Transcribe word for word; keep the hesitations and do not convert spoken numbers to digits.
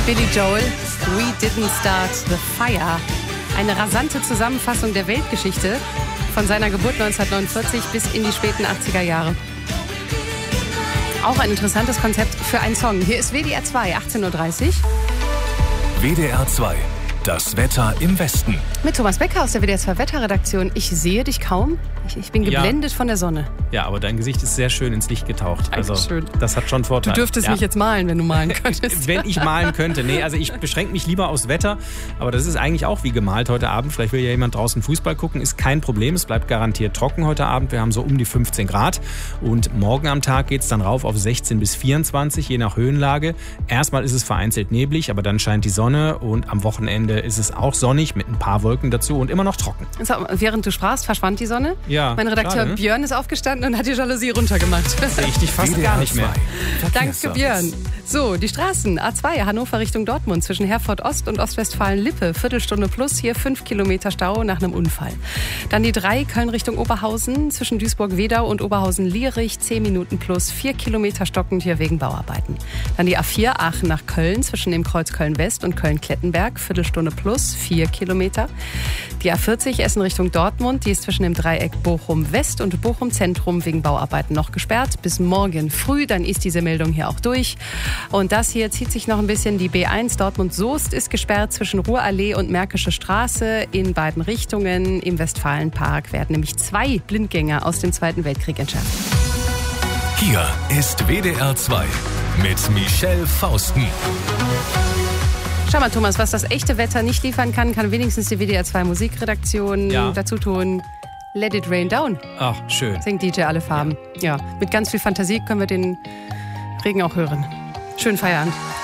Billy Joel, We Didn't Start the Fire. Eine rasante Zusammenfassung der Weltgeschichte von seiner Geburt neunzehnhundertneunundvierzig bis in die späten achtziger Jahre. Auch ein interessantes Konzept für einen Song. Hier ist W D R zwei, achtzehn Uhr dreißig. W D R zwei, das Wetter im Westen. Mit Thomas Becker aus der W D R zwei Wetterredaktion. Ich sehe dich kaum. Ich, ich bin geblendet ja. von der Sonne. Ja, aber dein Gesicht ist sehr schön ins Licht getaucht. Also, Dankeschön. Das hat schon Vorteile. Du dürftest ja. mich jetzt malen, wenn du malen könntest. Wenn ich malen könnte. Nee, also ich beschränke mich lieber aufs Wetter. Aber das ist eigentlich auch wie gemalt heute Abend. Vielleicht will ja jemand draußen Fußball gucken. Ist kein Problem. Es bleibt garantiert trocken heute Abend. Wir haben so um die fünfzehn Grad. Und morgen am Tag geht es dann rauf auf sechzehn bis vierundzwanzig, je nach Höhenlage. Erstmal ist es vereinzelt neblig, aber dann scheint die Sonne. Und am Wochenende ist es auch sonnig mit ein paar Wolken dazu und immer noch trocken. So, während du sprachst, verschwand die Sonne. Ja, mein Redakteur schade, ne? Björn ist aufgestanden und hat die Jalousie runtergemacht. Sehe ich dich fast gar nicht mehr. Danke, Björn. So, die Straßen. A zwei, Hannover Richtung Dortmund zwischen Herford Ost und Ostwestfalen-Lippe. Viertelstunde plus, hier fünf Kilometer Stau nach einem Unfall. Dann die drei, Köln Richtung Oberhausen zwischen Duisburg-Wedau und Oberhausen-Lierich. zehn Minuten plus, vier Kilometer stockend hier wegen Bauarbeiten. Dann die A vier, Aachen nach Köln zwischen dem Kreuz Köln-West und Köln-Klettenberg. Viertelstunde plus, vier Kilometer. Die A vierzig, Essen Richtung Dortmund. Die ist zwischen dem Dreieck Bochum-West und Bochum-Zentrum wegen Bauarbeiten noch gesperrt. Bis morgen früh, dann ist diese Meldung hier auch durch. Und das hier zieht sich noch ein bisschen. Die B eins Dortmund-Soest ist gesperrt zwischen Ruhrallee und Märkische Straße in beiden Richtungen. Im Westfalenpark werden nämlich zwei Blindgänger aus dem Zweiten Weltkrieg entschärft. Hier ist W D R zwei mit Michelle Fausten. Schau mal, Thomas, was das echte Wetter nicht liefern kann, kann wenigstens die W D R zwei Musikredaktion ja. dazu tun. Let it rain down. Ach, schön. Singt D J Alle Farben. Ja. ja, mit ganz viel Fantasie können wir den Regen auch hören. Schönen Feierabend.